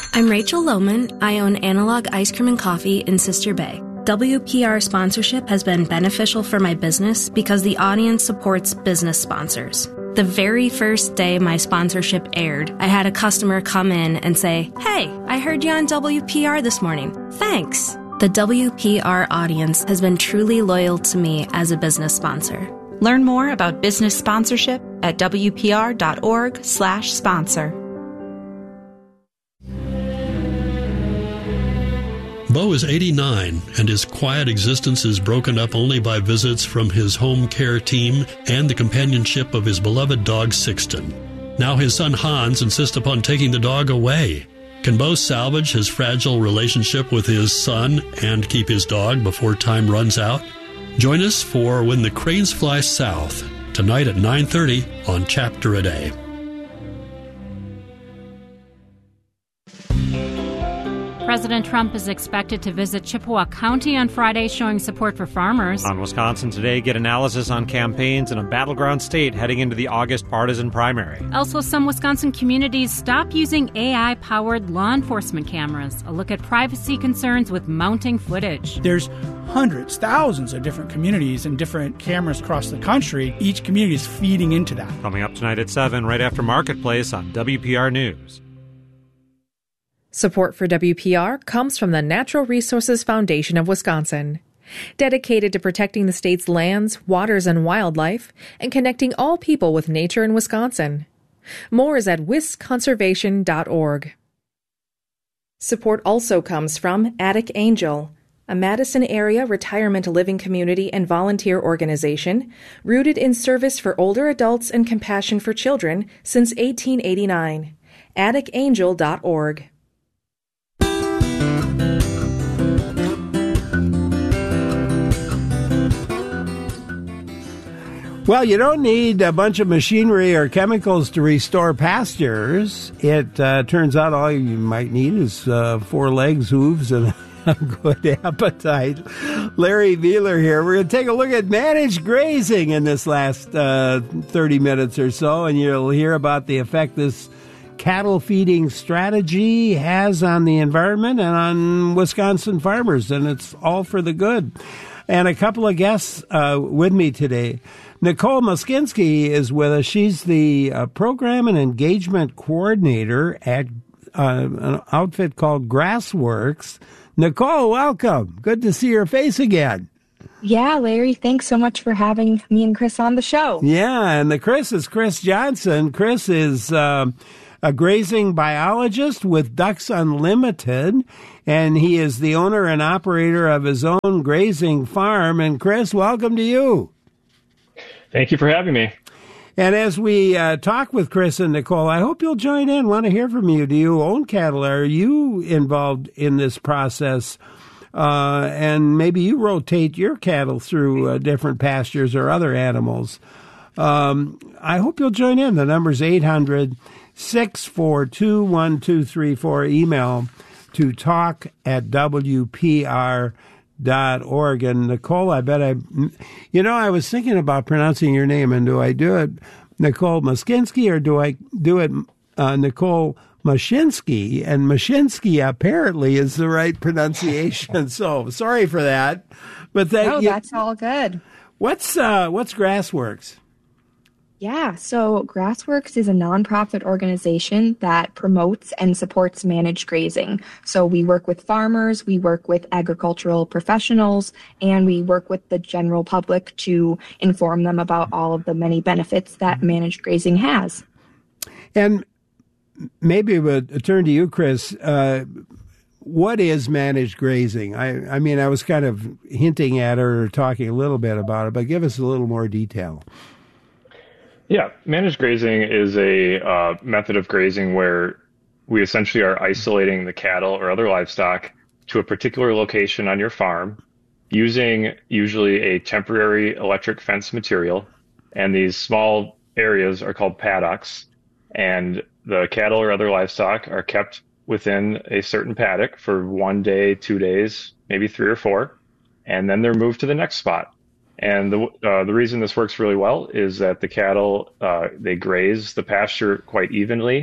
I'm Rachel Lohman. I own Analog Ice Cream and Coffee in Sister Bay. WPR sponsorship has been beneficial for my business because the audience supports business sponsors. The very first day my sponsorship aired, I had a customer come in and say, "Hey, I heard you on WPR this morning. Thanks." The WPR audience has been truly loyal to me as a business sponsor. Learn more about business sponsorship at wpr.org/sponsor. Bo is 89, and his quiet existence is broken up only by visits from his home care team and the companionship of his beloved dog Sixten. Now his son Hans insists upon taking the dog away. Can Bo salvage his fragile relationship with his son and keep his dog before time runs out? Join us for When the Cranes Fly South, tonight at 9:30 on Chapter a Day. President Trump is expected to visit Chippewa County on Friday, showing support for farmers. On Wisconsin Today, get analysis on campaigns in a battleground state heading into the August partisan primary. Also, some Wisconsin communities stop using AI-powered law enforcement cameras. A look at privacy concerns with mounting footage. There's hundreds, thousands of different communities and different cameras across the country. Each community is feeding into that. Coming up tonight at 7, right after Marketplace on WPR News. Support for WPR comes from the Natural Resources Foundation of Wisconsin, dedicated to protecting the state's lands, waters, and wildlife, and connecting all people with nature in Wisconsin. More is at wisconservation.org. Support also comes from Attic Angel, a Madison area retirement living community and volunteer organization rooted in service for older adults and compassion for children since 1889. AtticAngel.org. Well, you don't need a bunch of machinery or chemicals to restore pastures. It turns out all you might need is 4 legs, hooves, and a good appetite. Larry Wheeler here. We're going to take a look at managed grazing in this last 30 minutes or so, and you'll hear about the effect this cattle feeding strategy has on the environment and on Wisconsin farmers, and it's all for the good. And a couple of guests with me today. Nicole Muskinski is with us. She's the program and engagement coordinator at an outfit called Grassworks. Nicole, welcome. Good to see your face again. Yeah, Larry, thanks so much for having me and Chris on the show. Yeah, and the Chris is Chris Johnson. Chris is a grazing biologist with Ducks Unlimited, and he is the owner and operator of his own grazing farm. And Chris, welcome to you. Thank you for having me. And as we talk with Chris and Nicole, I hope you'll join in. Want to hear from you. Do you own cattle? Are you involved in this process? And maybe you rotate your cattle through different pastures or other animals. I hope you'll join in. The number's 800-642-1234. Email to talk@WPR.org. And Nicole, I bet I was thinking about pronouncing your name, and do I do it Nicole Muskinski or do I do it Nicole Mashinsky? And Mashinsky apparently is the right pronunciation. So sorry for that. But that's all good. What's Grassworks? Yeah, so Grassworks is a nonprofit organization that promotes and supports managed grazing. So we work with farmers, we work with agricultural professionals, and we work with the general public to inform them about all of the many benefits that managed grazing has. And maybe we'll turn to you, Chris. What is managed grazing? I mean, I was kind of hinting at it or talking a little bit about it, but give us a little more detail. Yeah, managed grazing is a method of grazing where we essentially are isolating the cattle or other livestock to a particular location on your farm using usually a temporary electric fence material. And these small areas are called paddocks. And the cattle or other livestock are kept within a certain paddock for 1 day, 2 days, maybe 3 or 4. And then they're moved to the next spot. And the reason this works really well is that the cattle, they graze the pasture quite evenly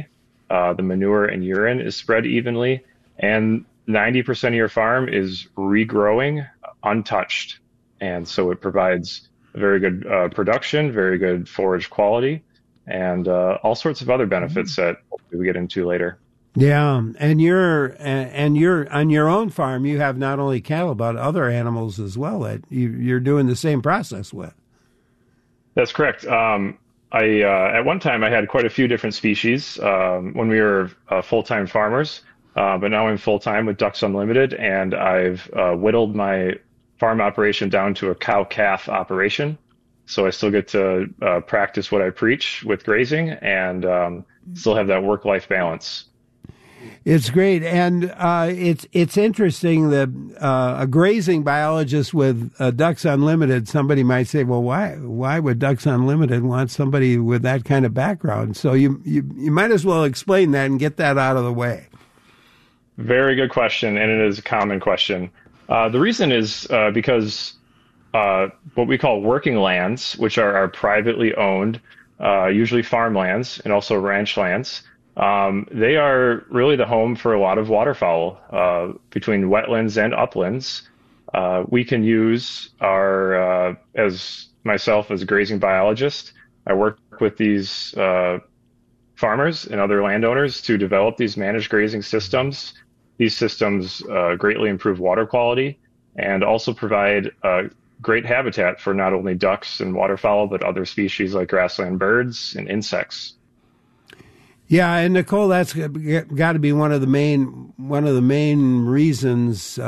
the manure and urine is spread evenly, and 90% of your farm is regrowing untouched. And so it provides very good production, very good forage quality, and all sorts of other benefits that we get into later. Yeah, and you're on your own farm. You have not only cattle but other animals as well that you're doing the same process with. That's correct. At one time I had quite a few different species when we were full-time farmers, but now I'm full-time with Ducks Unlimited, and I've whittled my farm operation down to a cow-calf operation. So I still get to practice what I preach with grazing and still have that work-life balance. It's great, and it's interesting that a grazing biologist with Ducks Unlimited, somebody might say, well, why would Ducks Unlimited want somebody with that kind of background? So you might as well explain that and get that out of the way. Very good question, and it is a common question. The reason is because what we call working lands, which are our privately owned, usually farmlands and also ranch lands, they are really the home for a lot of waterfowl between wetlands and uplands. We can use our, as myself as a grazing biologist, I work with these farmers and other landowners to develop these managed grazing systems. These systems greatly improve water quality and also provide great habitat for not only ducks and waterfowl, but other species like grassland birds and insects. Yeah, and Nicole, that's got to be one of the main reasons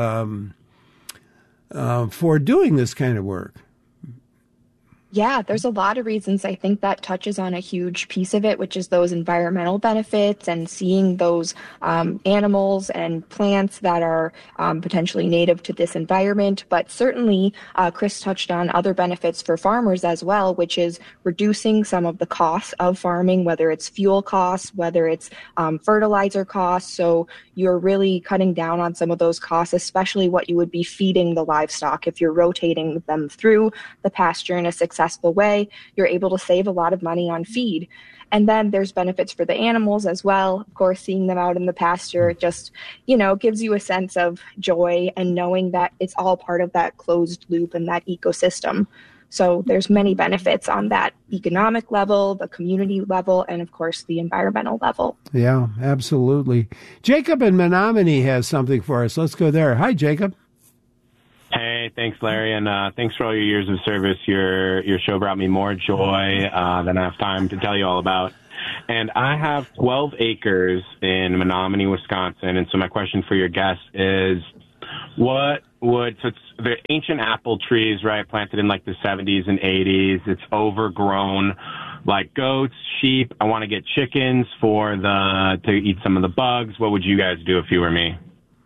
for doing this kind of work. Yeah, there's a lot of reasons. I think that touches on a huge piece of it, which is those environmental benefits and seeing those animals and plants that are potentially native to this environment. But certainly, Chris touched on other benefits for farmers as well, which is reducing some of the costs of farming, whether it's fuel costs, whether it's fertilizer costs. So you're really cutting down on some of those costs, especially what you would be feeding the livestock. If you're rotating them through the pasture in a successful way, you're able to save a lot of money on feed. And then there's benefits for the animals as well. Of course, seeing them out in the pasture just, gives you a sense of joy and knowing that it's all part of that closed loop and that ecosystem. So there's many benefits on that economic level, the community level, and of course the environmental level. Yeah, absolutely. Jacob in Menominee has something for us. Let's go there. Hi, Jacob. Hey, thanks, Larry, and thanks for all your years of service. Your show brought me more joy than I have time to tell you all about. And I have 12 acres in Menominee, Wisconsin, and so my question for your guest is, so it's the ancient apple trees, right, planted in like the 70s and 80s. It's overgrown, like goats, sheep. I want to get chickens to eat some of the bugs. What would you guys do if you were me?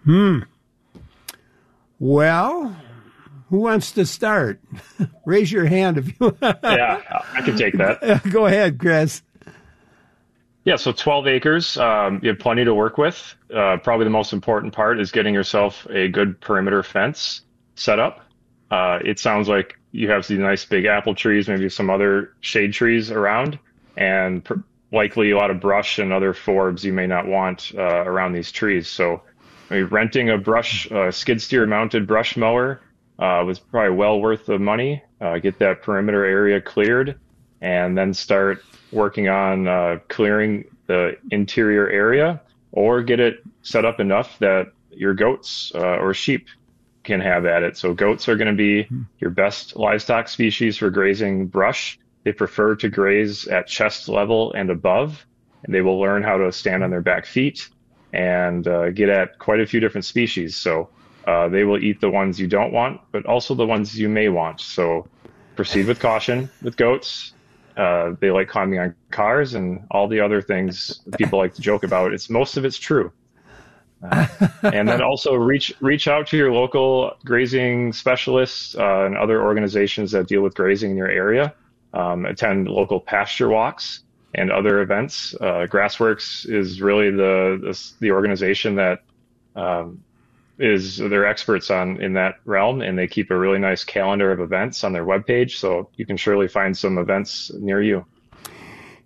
Well, who wants to start? Raise your hand if you want. Yeah, I can take that. Go ahead, Chris. Yeah, so 12 acres, you have plenty to work with. Probably the most important part is getting yourself a good perimeter fence set up. It sounds like you have these nice big apple trees, maybe some other shade trees around, and likely a lot of brush and other forbs you may not want around these trees. So maybe renting a skid steer mounted brush mower was probably well worth the money. Get that perimeter area cleared and then start working on clearing the interior area, or get it set up enough that your goats or sheep can have at it. So goats are going to be your best livestock species for grazing brush. They prefer to graze at chest level and above, and they will learn how to stand on their back feet and get at quite a few different species. So they will eat the ones you don't want, but also the ones you may want. So proceed with caution with goats. They like climbing on cars and all the other things people like to joke about. Most of it's true. And then also reach out to your local grazing specialists and other organizations that deal with grazing in your area. Attend local pasture walks and other events. Grassworks is really the organization that they're experts in that realm, and they keep a really nice calendar of events on their webpage, so you can surely find some events near you.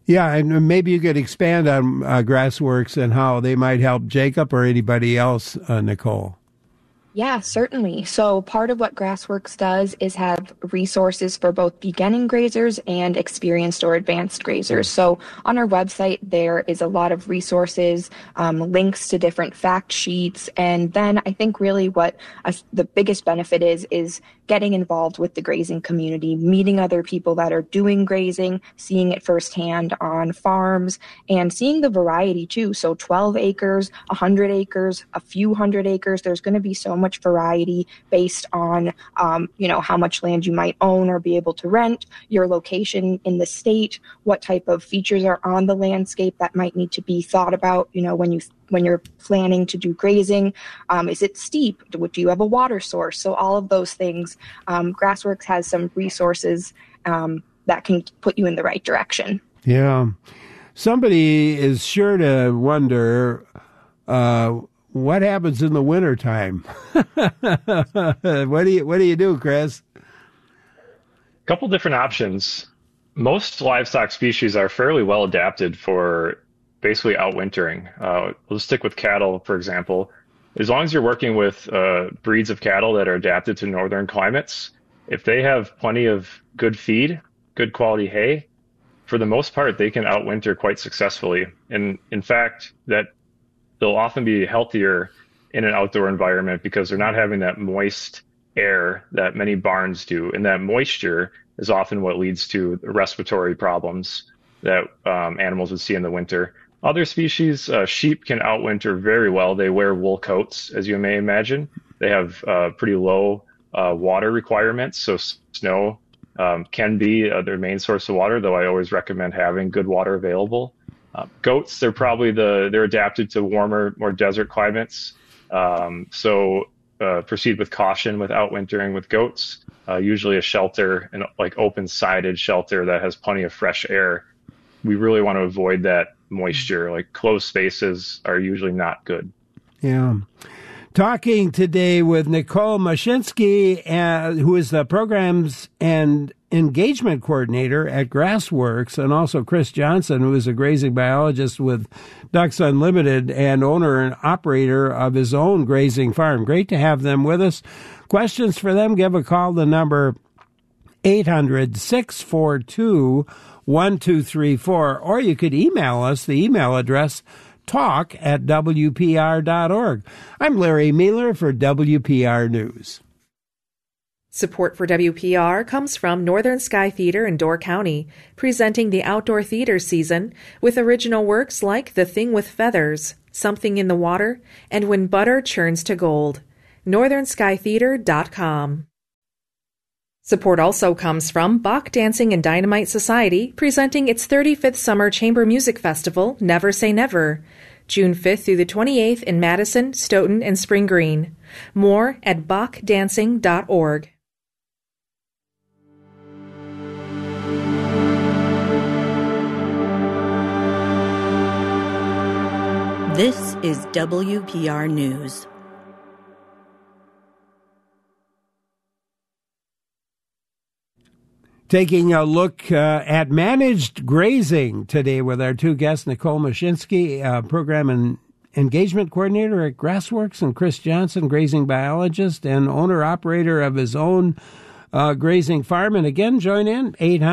Yeah, and maybe you could expand on Grassworks and how they might help Jacob or anybody else, Nicole. Yeah, certainly. So part of what Grassworks does is have resources for both beginning grazers and experienced or advanced grazers. So on our website, there is a lot of resources, links to different fact sheets. And then I think really what the biggest benefit is getting involved with the grazing community, meeting other people that are doing grazing, seeing it firsthand on farms, and seeing the variety too. So 12 acres, 100 acres, a few hundred acres, there's going to be so much variety based on, how much land you might own or be able to rent, your location in the state, what type of features are on the landscape that might need to be thought about, when you're planning to do grazing. Is it steep? Do you have a water source? So all of those things, Grassworks has some resources that can put you in the right direction. Yeah. Somebody is sure to wonder what happens in the wintertime. What do you do, Chris? A couple different options. Most livestock species are fairly well adapted for basically outwintering. We'll stick with cattle, for example. As long as you're working with breeds of cattle that are adapted to northern climates, if they have plenty of good feed, good quality hay, for the most part, they can outwinter quite successfully. And in fact, that they'll often be healthier in an outdoor environment because they're not having that moist air that many barns do. And that moisture is often what leads to respiratory problems that animals would see in the winter. Other species, sheep can outwinter very well. They wear wool coats, as you may imagine. They have pretty low water requirements, so snow can be their main source of water, though I always recommend having good water available. Goats, they're adapted to warmer, more desert climates. So proceed with caution with outwintering with goats. Usually a shelter, like open-sided shelter that has plenty of fresh air. We really want to avoid that moisture. Like closed spaces are usually not good. Yeah. Talking today with Nicole Mashinsky, who is the Programs and Engagement Coordinator at Grassworks, and also Chris Johnson, who is a grazing biologist with Ducks Unlimited and owner and operator of his own grazing farm. Great to have them with us. Questions for them, give a call. The number 800-642-1234, or you could email us. The email address, talk@wpr.org. I'm Larry Mueller for WPR News. Support for WPR comes from Northern Sky Theater in Door County, presenting the outdoor theater season with original works like The Thing with Feathers, Something in the Water, and When Butter Churns to Gold. NorthernSkyTheater.com. Support also comes from Bach Dancing and Dynamite Society, presenting its 35th Summer Chamber Music Festival, Never Say Never, June 5th through the 28th in Madison, Stoughton, and Spring Green. More at bachdancing.org. This is WPR News. Taking a look at managed grazing today with our two guests, Nicole Mashinsky, Program and Engagement Coordinator at Grassworks, and Chris Johnson, grazing biologist and owner-operator of his own grazing farm. And again, join in,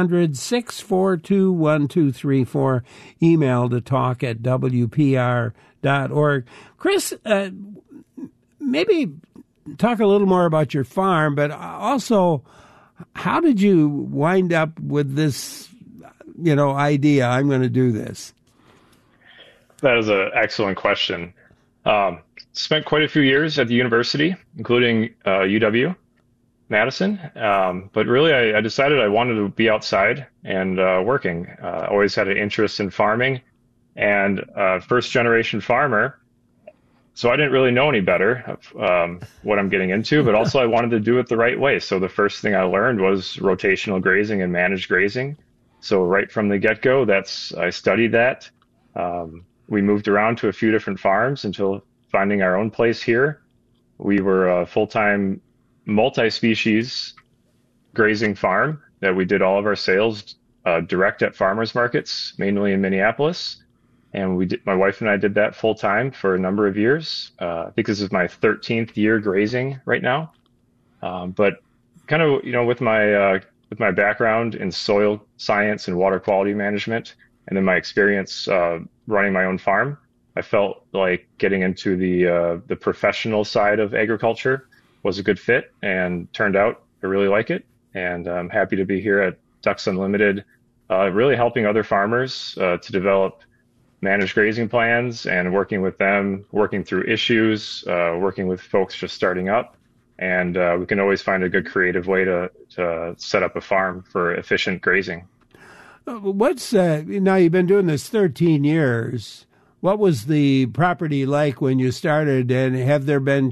800-642-1234, email to talk@wpr.org. Chris, maybe talk a little more about your farm, but also, how did you wind up with this, idea, I'm going to do this? That is an excellent question. Spent quite a few years at the university, including UW Madison. But really, I decided I wanted to be outside and working. Always had an interest in farming, and first-generation farmer. So I didn't really know any better of what I'm getting into, but also I wanted to do it the right way. So the first thing I learned was rotational grazing and managed grazing. So right from the get-go, I studied that. We moved around to a few different farms until finding our own place here. We were a full-time multi-species grazing farm that we did all of our sales direct at farmers markets, mainly in Minneapolis. And my wife and I did that full time for a number of years. I think this is my 13th year grazing right now. But kind of, with my background in soil science and water quality management, and then my experience running my own farm, I felt like getting into the professional side of agriculture was a good fit, and turned out I really like it. And I'm happy to be here at Ducks Unlimited, really helping other farmers to develop managed grazing plans and working with them, working through issues, working with folks just starting up. And we can always find a good creative way to set up a farm for efficient grazing. Now you've been doing this 13 years. What was the property like when you started, and has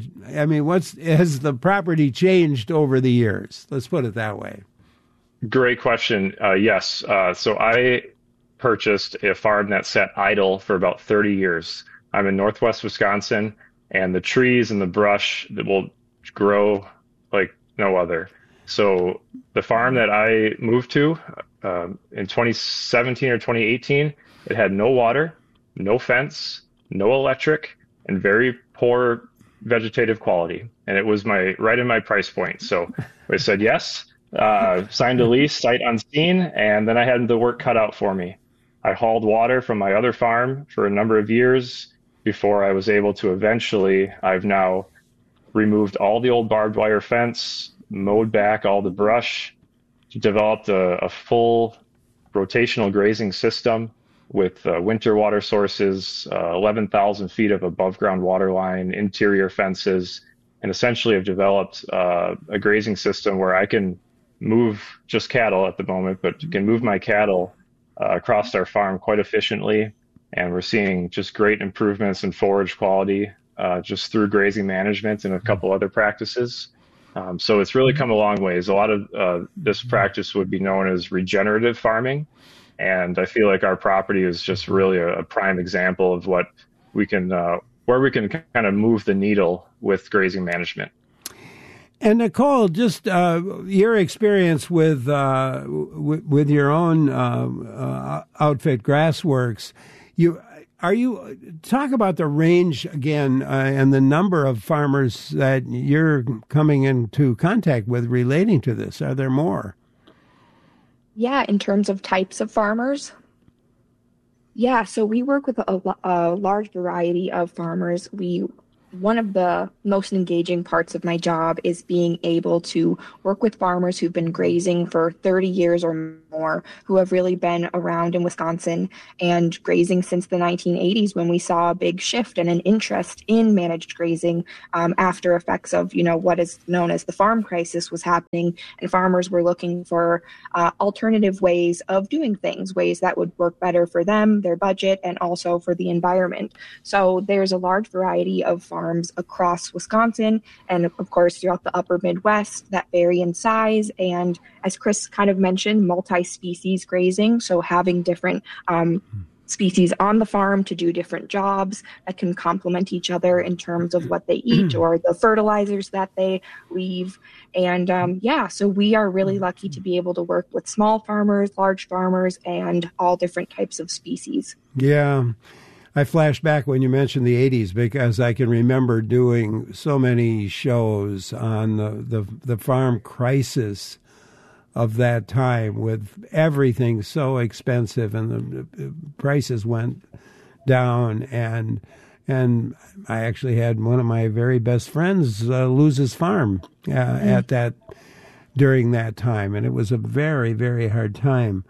the property changed over the years? Let's put it that way. Great question. Yes. So I purchased a farm that sat idle for about 30 years. I'm in Northwest Wisconsin, and the trees and the brush that will grow like no other. So the farm that I moved to in 2017 or 2018, it had no water, no fence, no electric, and very poor vegetative quality. And it was right in my price point. So I said yes, signed a lease, sight unseen, and then I had the work cut out for me. I hauled water from my other farm for a number of years before I was able to I've now removed all the old barbed wire fence, mowed back all the brush, developed a full rotational grazing system with winter water sources, 11,000 feet of above ground water line, interior fences, and essentially have developed a grazing system where I can move just cattle at the moment, but can move my cattle across our farm quite efficiently. And we're seeing just great improvements in forage quality just through grazing management and a couple other practices. So it's really come a long ways. A lot of this practice would be known as regenerative farming. And I feel like our property is just really a prime example of what we can, where we can kind of move the needle with grazing management. And Nicole, just your experience with your own outfit, Grassworks, talk about the range again and the number of farmers that you're coming into contact with relating to this. Are there more? Yeah, in terms of types of farmers. Yeah, so we work with a large variety of farmers. One of the most engaging parts of my job is being able to work with farmers who've been grazing for 30 years or more, who have really been around in Wisconsin and grazing since the 1980s, when we saw a big shift and an interest in managed grazing after effects of, what is known as the farm crisis was happening, and farmers were looking for alternative ways of doing things, ways that would work better for them, their budget, and also for the environment. So there's a large variety of farms across Wisconsin and, of course, throughout the upper Midwest that vary in size. And as Chris kind of mentioned, multi-species grazing, so having different species on the farm to do different jobs that can complement each other in terms of what they eat or the fertilizers that they leave. And so we are really lucky to be able to work with small farmers, large farmers, and all different types of species. Yeah. I flashed back when you mentioned the 80s because I can remember doing so many shows on the farm crisis of that time, with everything so expensive and the prices went down, and I actually had one of my very best friends lose his farm during that time, and it was a very, very hard time.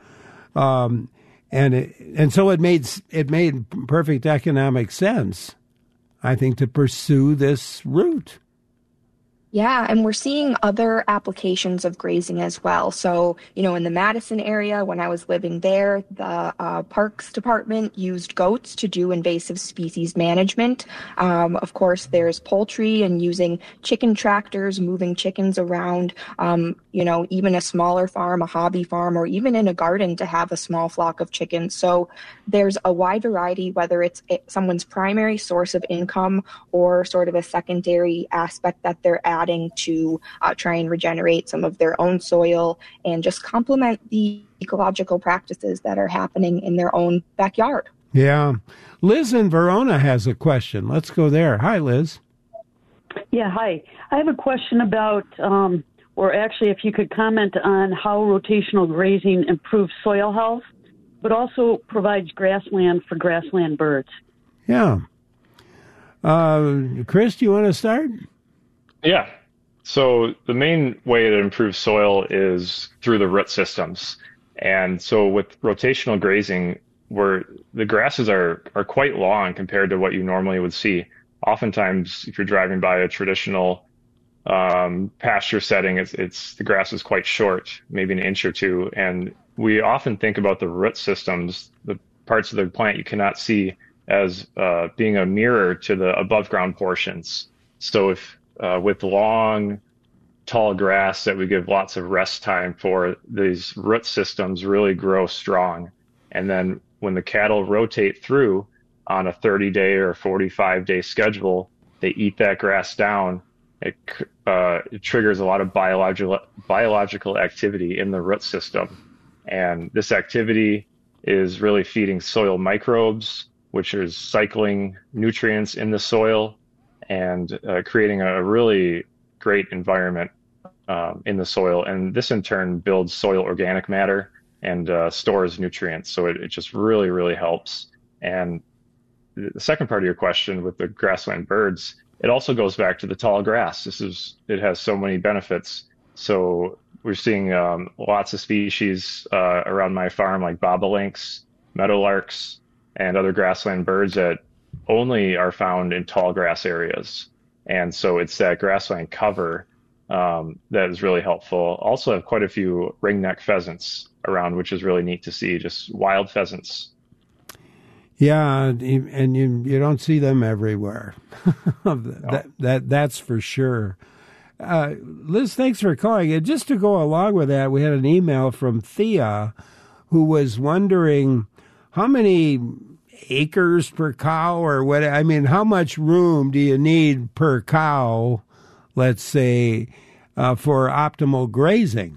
And so it made perfect economic sense, I think, to pursue this route. Yeah, and we're seeing other applications of grazing as well. So, in the Madison area, when I was living there, the Parks Department used goats to do invasive species management. Of course, there's poultry and using chicken tractors, moving chickens around, even a smaller farm, a hobby farm, or even in a garden to have a small flock of chickens. So there's a wide variety, whether it's someone's primary source of income or sort of a secondary aspect that they're adding to try and regenerate some of their own soil and just complement the ecological practices that are happening in their own backyard. Yeah. Liz in Verona has a question. Let's go there. Hi, Liz. Yeah, hi. I have a question about, or actually if you could comment on how rotational grazing improves soil health, but also provides grassland for grassland birds. Yeah. Chris, do you want to start? Yeah. So the main way to improve soil is through the root systems. And so with rotational grazing, where the grasses are quite long compared to what you normally would see. Oftentimes, if you're driving by a traditional pasture setting, it's the grass is quite short, maybe an inch or two. And we often think about the root systems, the parts of the plant you cannot see, as being a mirror to the above ground portions. So if with long, tall grass that we give lots of rest time for, these root systems really grow strong. And then when the cattle rotate through on a 30-day or 45-day schedule, they eat that grass down. It triggers a lot of biological activity in the root system. And this activity is really feeding soil microbes, which is cycling nutrients in the soil and creating a really great environment in the soil. And this in turn builds soil organic matter and stores nutrients. So it just really, really helps. And the second part of your question with the grassland birds, it also goes back to the tall grass. It has so many benefits. So we're seeing lots of species around my farm, like bobolinks, meadowlarks, and other grassland birds that only are found in tall grass areas. And so it's that grassland cover that is really helpful. Also have quite a few ringneck pheasants around, which is really neat to see, just wild pheasants. Yeah, and you don't see them everywhere. That's for sure. Liz, thanks for calling. And just to go along with that, we had an email from Thea who was wondering how many acres per cow or what, I mean, how much room do you need per cow, let's say, for optimal grazing?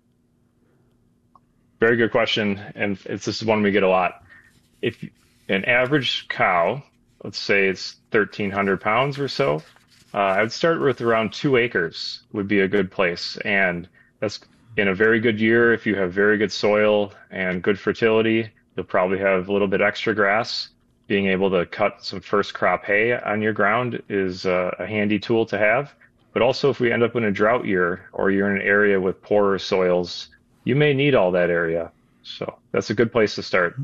Very good question, and this is one we get a lot. If an average cow, let's say it's 1,300 pounds or so, I would start with around 2 acres would be a good place. And that's in a very good year. If you have very good soil and good fertility, you'll probably have a little bit extra grass. Being able to cut some first crop hay on your ground is a handy tool to have. But also if we end up in a drought year or you're in an area with poorer soils, you may need all that area. So that's a good place to start.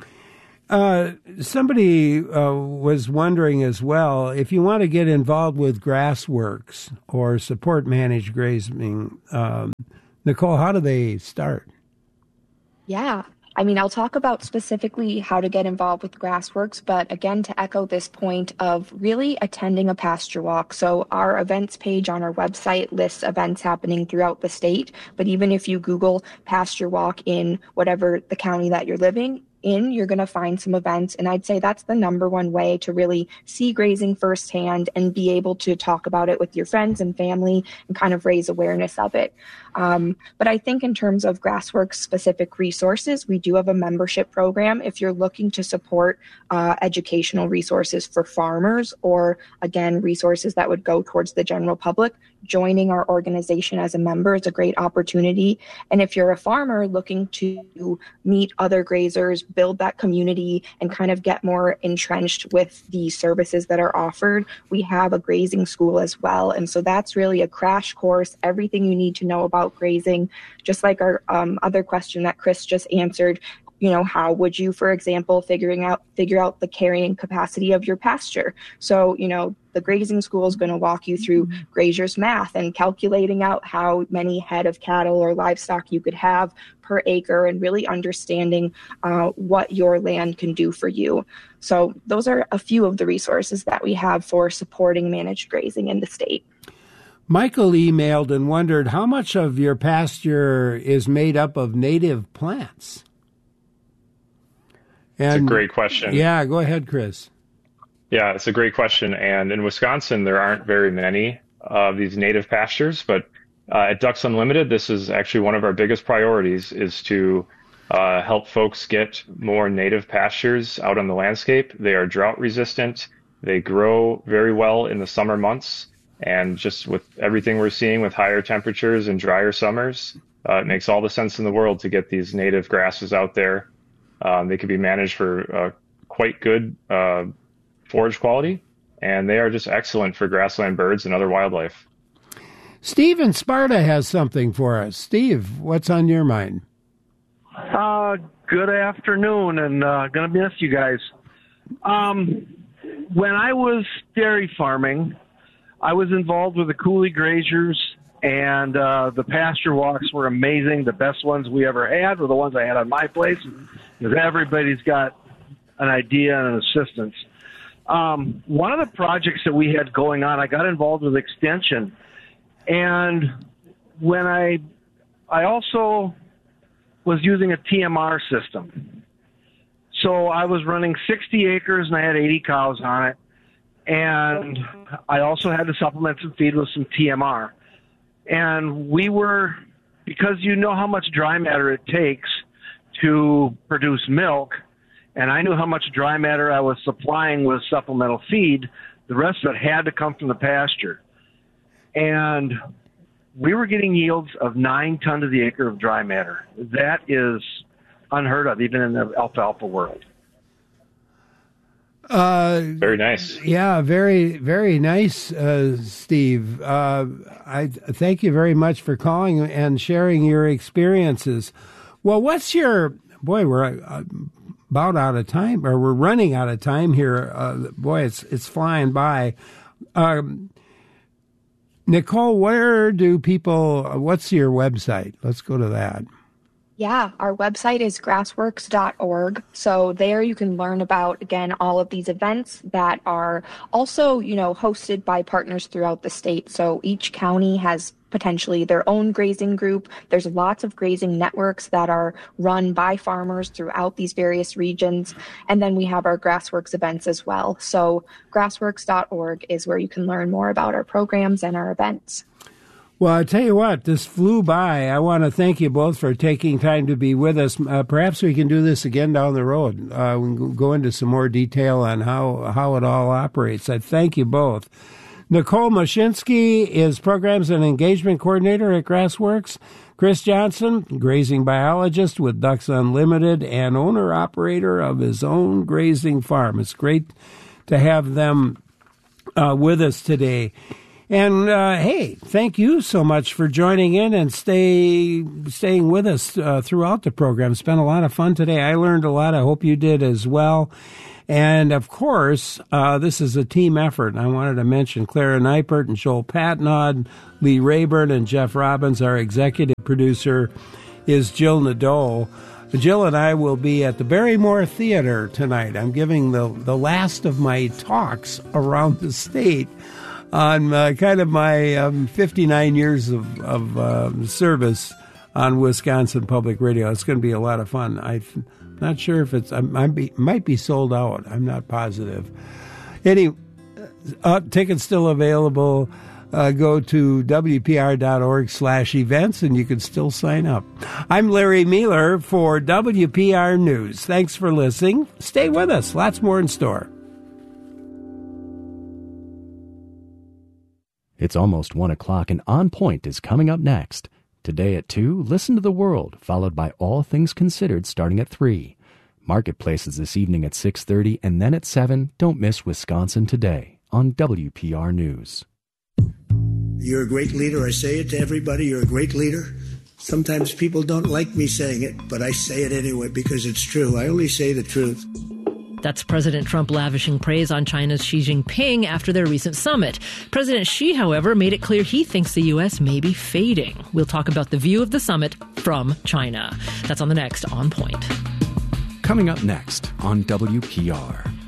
Somebody was wondering as well, if you want to get involved with Grassworks or support managed grazing, Nicole, how do they start? Yeah. I mean, I'll talk about specifically how to get involved with Grassworks, but again, to echo this point of really attending a pasture walk. So our events page on our website lists events happening throughout the state, but even if you Google pasture walk in whatever the county that you're living in, you're going to find some events. And I'd say that's the number one way to really see grazing firsthand and be able to talk about it with your friends and family and kind of raise awareness of it. But I think in terms of Grassworks specific resources, we do have a membership program. If you're looking to support educational resources for farmers, or again, resources that would go towards the general public, joining our organization as a member is a great opportunity. And if you're a farmer looking to meet other grazers, build that community, and kind of get more entrenched with the services that are offered, we have a grazing school as well. And so that's really a crash course, everything you need to know about grazing. Just like our other question that Chris just answered, you know, how would you, for example, figure out the carrying capacity of your pasture? So, you know, the grazing school is going to walk you through grazer's math and calculating out how many head of cattle or livestock you could have per acre, and really understanding what your land can do for you. So those are a few of the resources that we have for supporting managed grazing in the state. Michael emailed and wondered how much of your pasture is made up of native plants? It's a great question. Yeah, go ahead, Chris. Yeah, it's a great question. And in Wisconsin, there aren't very many of these native pastures, but at Ducks Unlimited, this is actually one of our biggest priorities, is to help folks get more native pastures out on the landscape. They are drought resistant. They grow very well in the summer months. And just with everything we're seeing with higher temperatures and drier summers, it makes all the sense in the world to get these native grasses out there. They can be managed for quite good forage quality, and they are just excellent for grassland birds and other wildlife. Steve in Sparta has something for us. Steve, what's on your mind? Good afternoon, and going to miss you guys. When I was dairy farming, I was involved with the Coulee Graziers, and the pasture walks were amazing. The best ones we ever had were the ones I had on my place, because everybody's got an idea and an assistance. One of the projects that we had going on, I got involved with Extension, and when I also was using a TMR system. So I was running 60 acres, and I had 80 cows on it. And I also had to supplement some feed with some TMR. And we were, because you know how much dry matter it takes to produce milk, and I knew how much dry matter I was supplying with supplemental feed, the rest of it had to come from the pasture. And we were getting yields of 9 tons to the acre of dry matter. That is unheard of, even in the alfalfa world. Very nice. Yeah, very, very nice, Steve. I thank you very much for calling and sharing your experiences. Well, what's your, boy, we're about out of time, or we're running out of time here. Boy, it's flying by. Nicole, where do people, what's your website? Let's go to that. Yeah, our website is grassworks.org. So there you can learn about, again, all of these events that are also, hosted by partners throughout the state. So each county has potentially their own grazing group. There's lots of grazing networks that are run by farmers throughout these various regions. And then we have our Grassworks events as well. So grassworks.org is where you can learn more about our programs and our events. Well, I tell you what, this flew by. I want to thank you both for taking time to be with us. Perhaps we can do this again down the road. We can go into some more detail on how it all operates. I thank you both. Nicole Mashinsky is Programs and Engagement Coordinator at Grassworks. Chris Johnson, grazing biologist with Ducks Unlimited and owner-operator of his own grazing farm. It's great to have them with us today. And, hey, thank you so much for joining in and staying with us throughout the program. It's been a lot of fun today. I learned a lot. I hope you did as well. And, of course, this is a team effort. I wanted to mention Clara Neipert and Joel Patnod, Lee Rayburn, and Jeff Robbins. Our executive producer is Jill Nadeau. Jill and I will be at the Barrymore Theater tonight. I'm giving the last of my talks around the state on kind of my 59 years of service on Wisconsin Public Radio. It's going to be a lot of fun. I'm not sure if it's, might be sold out. I'm not positive. Tickets still available. Go to WPR.org/events and you can still sign up. I'm Larry Mueller for WPR News. Thanks for listening. Stay with us. Lots more in store. It's almost 1 o'clock, and On Point is coming up next. Today at 2, Listen to the World, followed by All Things Considered starting at 3. Marketplaces this evening at 6:30, and then at 7, don't miss Wisconsin Today on WPR News. You're a great leader. I say it to everybody. You're a great leader. Sometimes people don't like me saying it, but I say it anyway because it's true. I only say the truth. That's President Trump lavishing praise on China's Xi Jinping after their recent summit. President Xi, however, made it clear he thinks the U.S. may be fading. We'll talk about the view of the summit from China. That's on the next On Point. Coming up next on WPR.